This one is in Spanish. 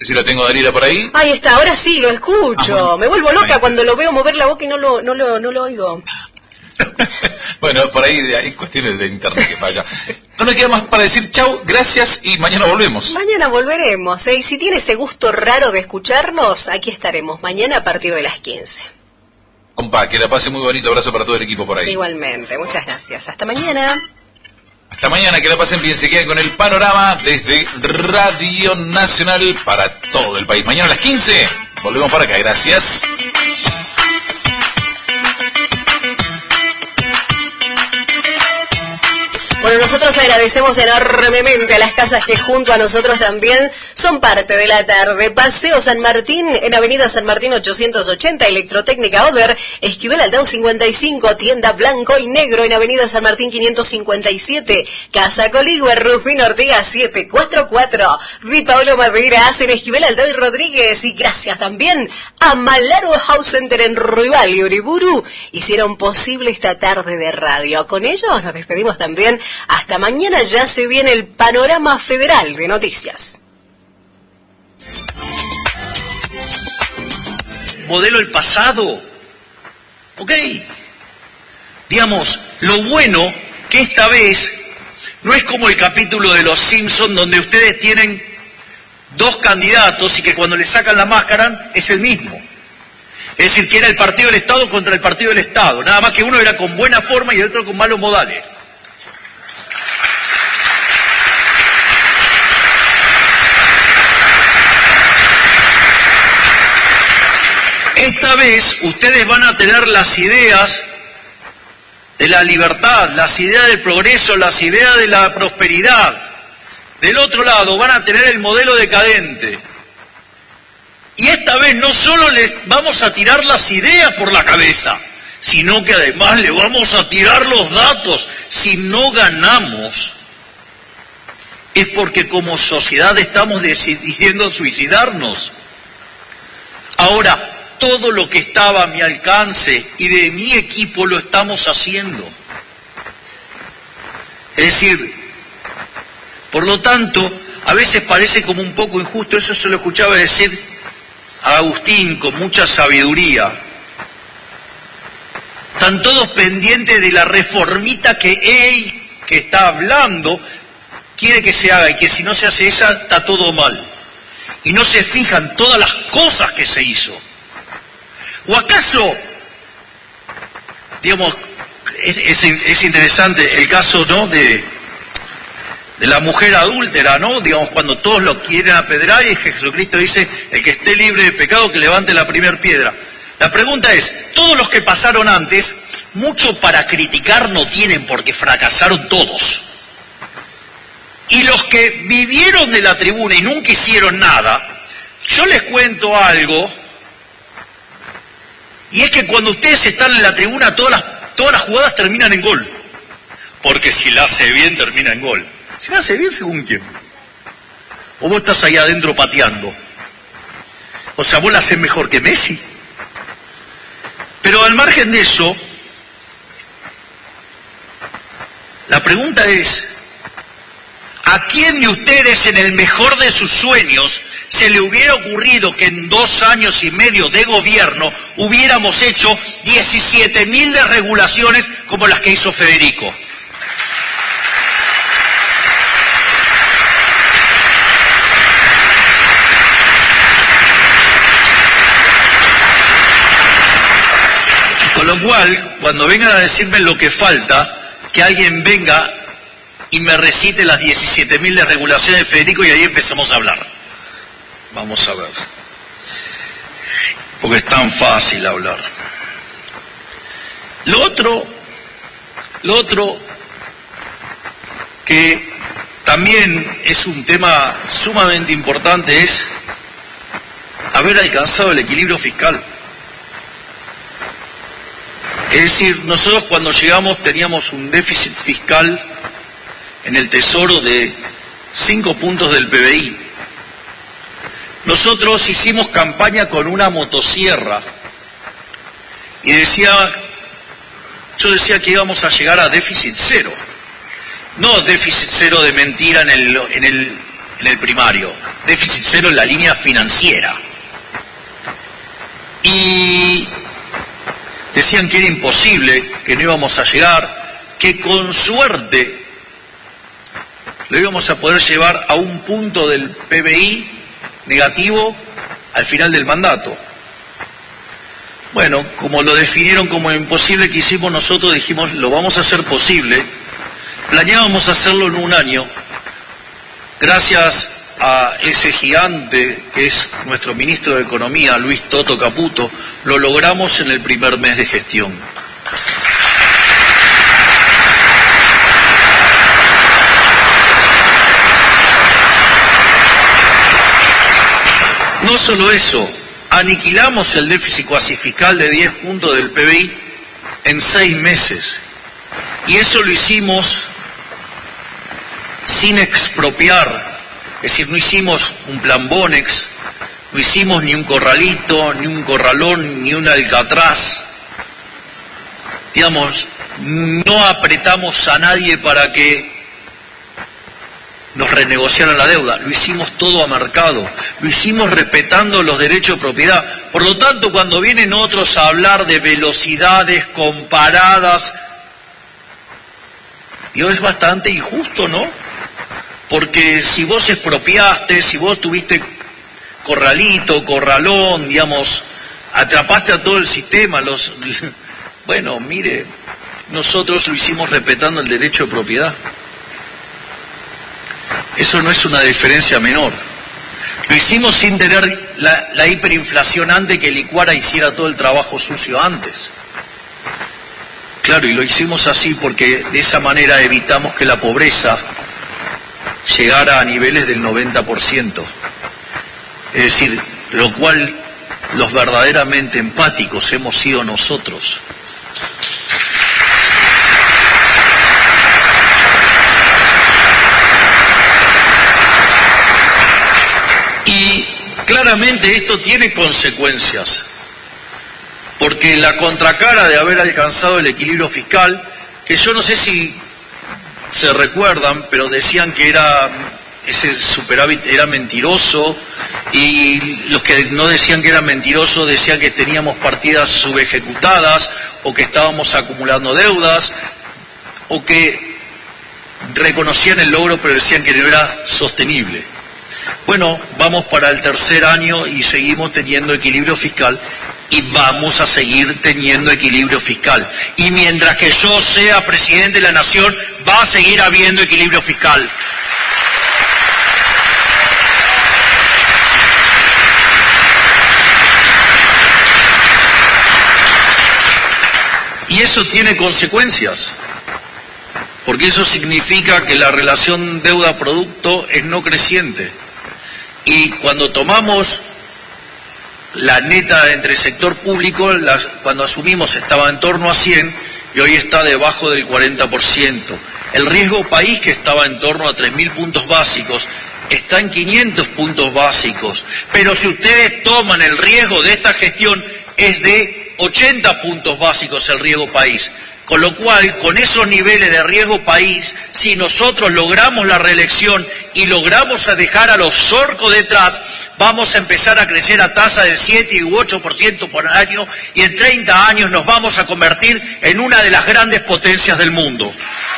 Si lo tengo, Dalila, por ahí. Ahí está, ahora sí, lo escucho. Me vuelvo loca cuando lo veo mover la boca y no lo oigo. Bueno, por ahí hay cuestiones de internet que falla. No me queda más para decir chau, gracias y mañana volvemos. Mañana volveremos, ¿eh? Y si tiene ese gusto raro de escucharnos, aquí estaremos mañana a partir de las 15. Compa, que la pase muy bonito, abrazo para todo el equipo por ahí. Igualmente, muchas gracias. Hasta mañana. Hasta mañana, que la pasen bien, se queden con el panorama desde Radio Nacional para todo el país. Mañana a las 15, volvemos para acá, gracias. Bueno, nosotros agradecemos enormemente a las casas que junto a nosotros también son parte de la tarde. Paseo San Martín, en Avenida San Martín 880, Electrotécnica Oder, Esquivel Aldao 55, Tienda Blanco y Negro en Avenida San Martín 557, Casa Coligüe, Rufino Ortega 744, Di Paolo Maderas en Esquivel Aldao y Rodríguez. Y gracias también a Malaro House Center en Ruibal y Uriburu, hicieron posible esta tarde de radio. Con ellos nos despedimos también. Hasta mañana, ya se viene el panorama federal de noticias. Modelo el pasado. Ok. Digamos, lo bueno que esta vez no es como el capítulo de Los Simpson donde ustedes tienen dos candidatos y que cuando le sacan la máscara es el mismo. Es decir, que era el partido del Estado contra el partido del Estado. Nada más que uno era con buena forma y el otro con malos modales. Esta vez ustedes van a tener las ideas de la libertad, las ideas del progreso, las ideas de la prosperidad. Del otro lado van a tener el modelo decadente. Y esta vez no solo les vamos a tirar las ideas por la cabeza, sino que además le vamos a tirar los datos. Si no ganamos, es porque como sociedad estamos decidiendo suicidarnos. Ahora, todo lo que estaba a mi alcance y de mi equipo lo estamos haciendo. Es decir, por lo tanto, a veces parece como un poco injusto, eso se lo escuchaba decir a Agustín con mucha sabiduría. Están todos pendientes de la reformita que él, que está hablando, quiere que se haga y que si no se hace esa, está todo mal. Y no se fijan todas las cosas que se hizo. ¿O acaso, digamos, es interesante el caso, ¿no?, de la mujer adúltera, ¿no? Digamos, cuando todos lo quieren apedrear y Jesucristo dice, el que esté libre de pecado que levante la primera piedra. La pregunta es, todos los que pasaron antes, mucho para criticar no tienen porque fracasaron todos. Y los que vivieron de la tribuna y nunca hicieron nada, yo les cuento algo. Y es que cuando ustedes están en la tribuna, todas las jugadas terminan en gol. Porque si la hace bien, termina en gol. Si la hace bien, ¿según quién? O vos estás ahí adentro pateando. O sea, vos la haces mejor que Messi. Pero al margen de eso, la pregunta es, ¿a quién de ustedes en el mejor de sus sueños se le hubiera ocurrido que en 2 años y medio de gobierno hubiéramos hecho 17.000 desregulaciones como las que hizo Federico? Con lo cual, cuando vengan a decirme lo que falta, que alguien venga y me recite las 17.000 desregulaciones de Federico y ahí empezamos a hablar. Vamos a ver. Porque es tan fácil hablar. Lo otro que también es un tema sumamente importante es haber alcanzado el equilibrio fiscal. Es decir, nosotros cuando llegamos teníamos un déficit fiscal en el Tesoro de 5 puntos del PBI. Nosotros hicimos campaña con una motosierra y yo decía que íbamos a llegar a déficit cero. No déficit cero de mentira en en el primario, déficit cero en la línea financiera. Y decían que era imposible, que no íbamos a llegar, que con suerte lo íbamos a poder llevar a un punto del PBI negativo al final del mandato. Bueno, como lo definieron como imposible que hicimos nosotros, dijimos, lo vamos a hacer posible. Planeábamos hacerlo en un año. Gracias a ese gigante que es nuestro ministro de Economía, Luis Toto Caputo, lo logramos en el primer mes de gestión. No solo eso, aniquilamos el déficit cuasi fiscal de 10 puntos del PBI en 6 meses. Y eso lo hicimos sin expropiar, es decir, no hicimos un plan Bonex, no hicimos ni un corralito, ni un corralón, ni un alcatraz. Digamos, no apretamos a nadie para que nos renegociaran la deuda, lo hicimos todo a mercado, lo hicimos respetando los derechos de propiedad. Por lo tanto, cuando vienen otros a hablar de velocidades comparadas, digo, es bastante injusto, ¿no? Porque si vos expropiaste, si vos tuviste corralito, corralón, digamos, atrapaste a todo el sistema, bueno, mire, nosotros lo hicimos respetando el derecho de propiedad. Eso no es una diferencia menor. Lo hicimos sin tener la hiperinflación antes, que Licuara hiciera todo el trabajo sucio antes. Claro, y lo hicimos así porque de esa manera evitamos que la pobreza llegara a niveles del 90%. Es decir, lo cual los verdaderamente empáticos hemos sido nosotros. Y claramente esto tiene consecuencias, porque la contracara de haber alcanzado el equilibrio fiscal, que yo no sé si se recuerdan, pero decían que ese superávit era mentiroso, y los que no decían que era mentiroso decían que teníamos partidas subejecutadas, o que estábamos acumulando deudas, o que reconocían el logro pero decían que no era sostenible. Bueno, vamos para el tercer año y seguimos teniendo equilibrio fiscal y vamos a seguir teniendo equilibrio fiscal. Y mientras que yo sea presidente de la Nación, va a seguir habiendo equilibrio fiscal. Y eso tiene consecuencias, porque eso significa que la relación deuda-producto es no creciente. Y cuando tomamos la neta entre el sector público, cuando asumimos estaba en torno a 100 y hoy está debajo del 40%. El riesgo país, que estaba en torno a 3.000 puntos básicos, está en 500 puntos básicos. Pero si ustedes toman el riesgo de esta gestión, es de 80 puntos básicos el riesgo país. Con lo cual, con esos niveles de riesgo país, si nosotros logramos la reelección y logramos dejar a los orcos detrás, vamos a empezar a crecer a tasa del 7 u 8% por año y en 30 años nos vamos a convertir en una de las grandes potencias del mundo.